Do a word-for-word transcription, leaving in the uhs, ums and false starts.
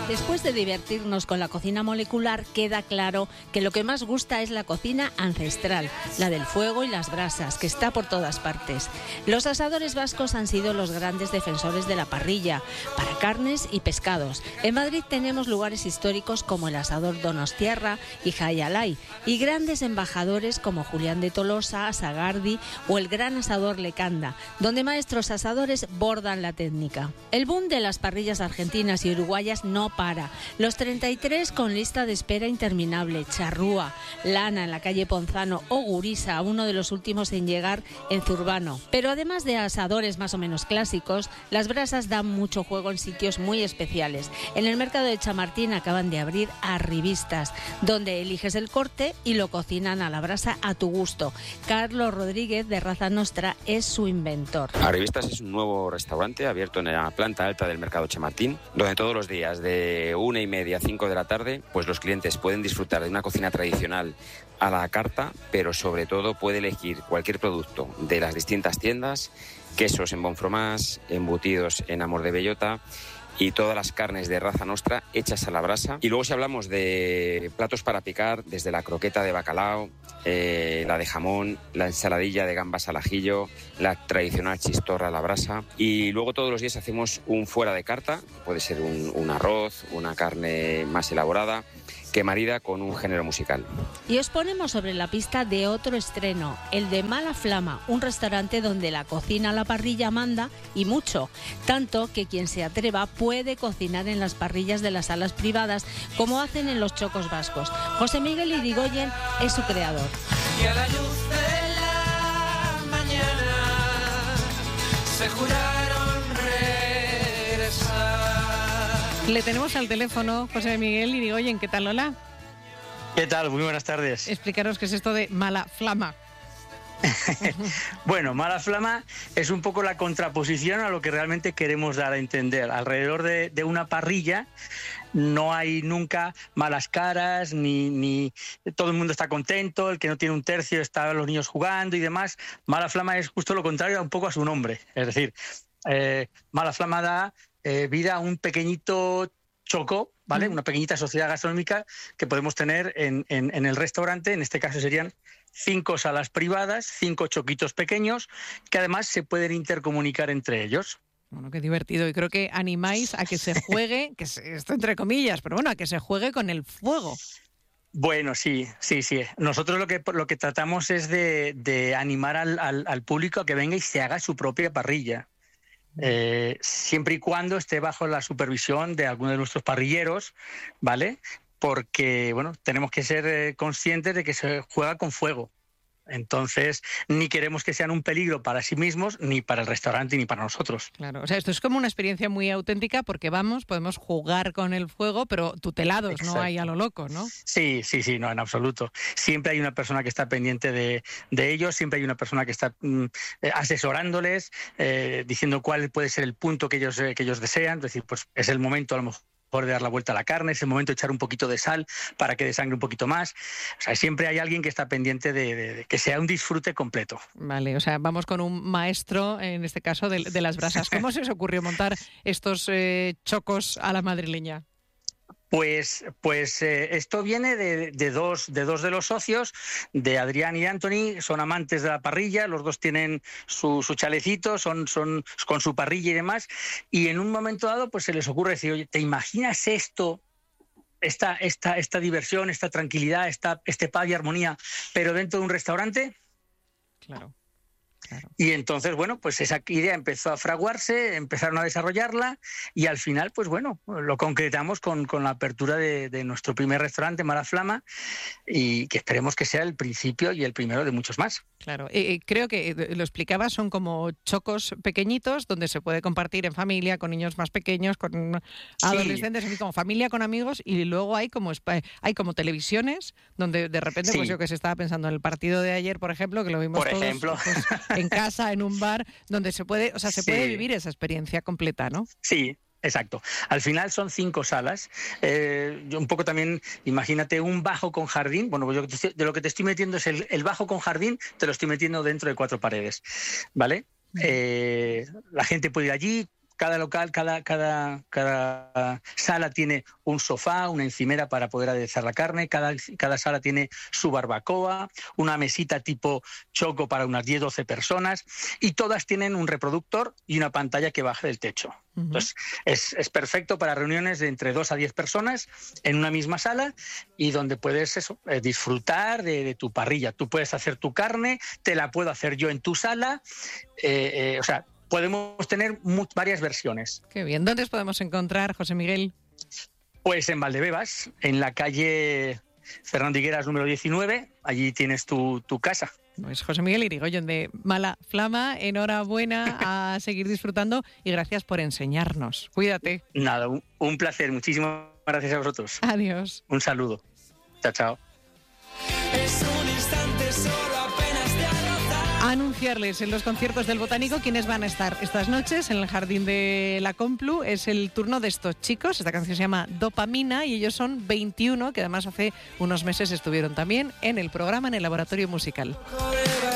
Después de divertirnos con la cocina molecular, queda claro que lo que más gusta es la cocina ancestral, la del fuego y las brasas, que está por todas partes. Los asadores vascos han sido los grandes defensores de la parrilla, para carnes y pescados. En Madrid tenemos lugares históricos como el asador Donostiarra y Jaialai, y grandes embajadores como Julián de Tolosa, Sagardi o el gran asador Lecanda, donde maestros asadores bordan la técnica. El boom de las parrillas argentinas y uruguayas no para. Los treinta y tres con lista de espera interminable, Charrúa, Lana en la calle Ponzano o Gurisa, uno de los últimos en llegar en Zurbano. Pero además de asadores más o menos clásicos, las brasas dan mucho juego en sitios muy especiales. En el mercado de Chamartín acaban de abrir Arribistas, donde eliges el corte y lo cocinan a la brasa a tu gusto. Carlos Rodríguez de Raza Nostra es su inventor. Arribistas es un nuevo restaurante abierto en la planta alta del mercado Chamartín, donde todos los días de una y media a cinco de la tarde, pues los clientes pueden disfrutar de una cocina tradicional a la carta, pero sobre todo puede elegir cualquier producto de las distintas tiendas, quesos en Bon Fromage, embutidos en Amor de Bellota y todas las carnes de Raza Nostra hechas a la brasa. Y luego si hablamos de platos para picar, desde la croqueta de bacalao, eh, la de jamón, la ensaladilla de gambas al ajillo, la tradicional chistorra a la brasa. Y luego todos los días hacemos un fuera de carta, puede ser un, un arroz, una carne más elaborada, que marida con un género musical. Y os ponemos sobre la pista de otro estreno, el de Mala Flama, un restaurante donde la cocina a la parrilla manda y mucho, tanto que quien se atreva puede cocinar en las parrillas de las salas privadas, como hacen en los chocos vascos. José Miguel Irigoyen es su creador. Y a la luz de la mañana se juraron regresar. Le tenemos al teléfono José Miguel Irigoyen. ¿Qué tal, Lola? ¿Qué tal? Muy buenas tardes. Explicaros qué es esto de Mala Flama. Bueno, Mala Flama es un poco la contraposición a lo que realmente queremos dar a entender. Alrededor de, de una parrilla no hay nunca malas caras, ni, ni todo el mundo está contento, el que no tiene un tercio está los niños jugando y demás. Mala Flama es justo lo contrario, un poco a su nombre. Es decir, eh, Mala Flama da eh, vida a un pequeñito choco, ¿vale? Mm. Una pequeñita sociedad gastronómica que podemos tener en, en, en el restaurante. En este caso serían cinco salas privadas, cinco choquitos pequeños, que además se pueden intercomunicar entre ellos. Bueno, qué divertido. Y creo que animáis a que se juegue, que se, esto entre comillas, pero bueno, a que se juegue con el fuego. Bueno, sí, sí, sí. Nosotros lo que lo que tratamos es de, de animar al, al, al público a que venga y se haga su propia parrilla. Eh, siempre y cuando esté bajo la supervisión de alguno de nuestros parrilleros, ¿vale? Porque, bueno, tenemos que ser eh, conscientes de que se juega con fuego. Entonces, ni queremos que sean un peligro para sí mismos, ni para el restaurante, ni para nosotros. Claro, o sea, esto es como una experiencia muy auténtica porque vamos, podemos jugar con el fuego, pero tutelados, Exacto. No hay a lo loco, ¿no? Sí, sí, sí, no, en absoluto. Siempre hay una persona que está pendiente de, de ellos, siempre hay una persona que está mm, asesorándoles, eh, diciendo cuál puede ser el punto que ellos, eh, que ellos desean. Es decir, pues es el momento a lo mejor de dar la vuelta a la carne, es el momento de echar un poquito de sal para que desangre un poquito más. O sea, siempre hay alguien que está pendiente de, de, de que sea un disfrute completo. Vale, o sea, vamos con un maestro, en este caso, de, de las brasas. ¿Cómo se os ocurrió montar estos eh, chocos a la madrileña? Pues, pues eh, esto viene de, de, dos, de dos de los socios, de Adrián y Anthony. Son amantes de la parrilla, los dos tienen su, su chalecito, son, son con su parrilla y demás, y en un momento dado pues se les ocurre decir, oye, ¿te imaginas esto? Esta, esta, esta diversión, esta tranquilidad, esta, este paz y armonía, pero dentro de un restaurante. Claro. Claro. Y entonces, bueno, pues esa idea empezó a fraguarse, empezaron a desarrollarla y al final, pues bueno, lo concretamos con, con la apertura de, de nuestro primer restaurante, Mala Flama, y que esperemos que sea el principio y el primero de muchos más. Claro, eh, creo que lo explicabas, son como chocos pequeñitos donde se puede compartir en familia, con niños más pequeños, con adolescentes, sí. Como familia, con amigos, y luego hay como hay como televisiones donde de repente, sí. Pues yo que se estaba pensando en el partido de ayer, por ejemplo, que lo vimos por todos ejemplo. Pues, en casa, en un bar, donde se puede, o sea, se sí. puede vivir esa experiencia completa, ¿no? Sí. Exacto. Al final son cinco salas. Eh, yo un poco también, imagínate un bajo con jardín. Bueno, yo de lo que te estoy metiendo es el, el bajo con jardín, te lo estoy metiendo dentro de cuatro paredes, ¿vale? Uh-huh. Eh, la gente puede ir allí, cada local, cada, cada, cada sala tiene un sofá, una encimera para poder aderezar la carne, cada, cada sala tiene su barbacoa, una mesita tipo choco para unas diez doce personas, y todas tienen un reproductor y una pantalla que baje del techo. Uh-huh. Entonces, es, es perfecto para reuniones de entre dos a diez personas en una misma sala, y donde puedes eso, eh, disfrutar de, de tu parrilla. Tú puedes hacer tu carne, te la puedo hacer yo en tu sala, eh, eh, o sea, podemos tener mu- varias versiones. Qué bien. ¿Dónde os podemos encontrar, José Miguel? Pues en Valdebebas, en la calle Fernando Higueras número diecinueve, allí tienes tu, tu casa. Pues José Miguel Irigoyen de Mala Flama, enhorabuena, a seguir disfrutando y gracias por enseñarnos. Cuídate. Nada, un, un placer. Muchísimas gracias a vosotros. Adiós. Un saludo. Chao, chao. Es un instante solo apenas de arrotar. Anunciarles en los conciertos del Botánico quiénes van a estar estas noches en el Jardín de la Complu. Es el turno de estos chicos. Esta canción se llama Dopamina y ellos son veintiuno, que además hace unos meses estuvieron también en el programa, en el Laboratorio Musical.